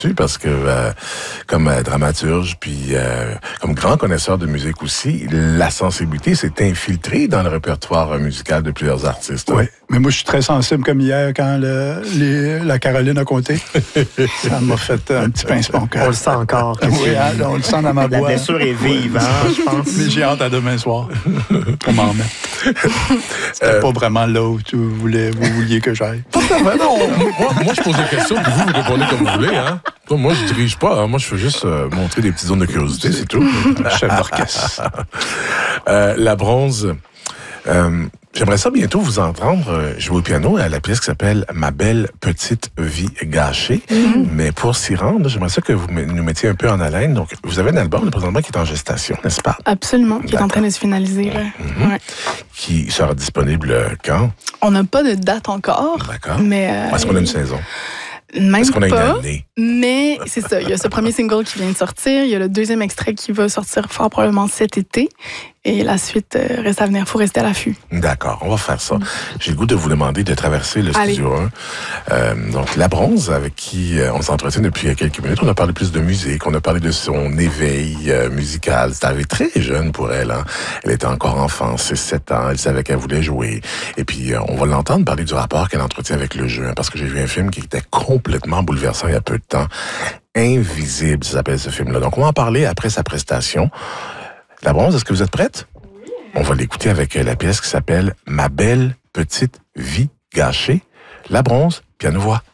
Parce que comme dramaturge, puis comme grand connaisseur de musique aussi, la sensibilité s'est infiltrée dans le répertoire musical de plusieurs artistes. Oui, mais moi je suis très sensible comme hier quand la Caroline a compté. Ça m'a fait un petit pincement. On le sent encore. Oui, on le sent dans ma voix. La blessure est vive, je pense. Mais j'ai hâte à demain soir pour m'en remettre. C'était pas vraiment là où vous vouliez que j'aille. Non, moi je pose des questions, puis vous répondez comme vous voulez. Hein? Moi, je dirige pas. Hein? Moi, je veux juste montrer des petites zones de curiosité, c'est tout. Chef d'orchestre. La Bronze. J'aimerais ça bientôt vous entendre jouer au piano à la pièce qui s'appelle « Ma belle petite vie gâchée ». Mais pour s'y rendre, j'aimerais ça que vous nous mettiez un peu en haleine. Donc, vous avez un album, présentement, qui est en gestation, n'est-ce pas? Absolument, qui est en train de se finaliser. Là. Ouais. Qui sera disponible quand? On n'a pas de date encore. D'accord. Mais est-ce qu'on a une saison? Même Est-ce qu'on a pas, une année? Mais c'est ça. Il y a ce premier single qui vient de sortir. Il y a le deuxième extrait qui va sortir fort probablement cet été. Et la suite reste à venir. Il faut rester à l'affût. D'accord, on va faire ça. J'ai le goût de vous demander de traverser le studio 1. Donc, La Bronze, avec qui on s'entretient depuis quelques minutes. On a parlé plus de musique. On a parlé de son éveil musical. C'était arrivé très jeune pour elle. Hein? Elle était encore enfant, 6-7 ans. Elle savait qu'elle voulait jouer. Et puis, on va l'entendre parler du rapport qu'elle entretient avec le jeu. Hein, parce que j'ai vu un film qui était complètement bouleversant il y a peu de temps. Invisible, ça s'appelle ce film-là. Donc, on va en parler après sa prestation. La Bronze, est-ce que vous êtes prête? Oui. On va l'écouter avec la pièce qui s'appelle « Ma belle petite vie gâchée ». La Bronze, piano-voix.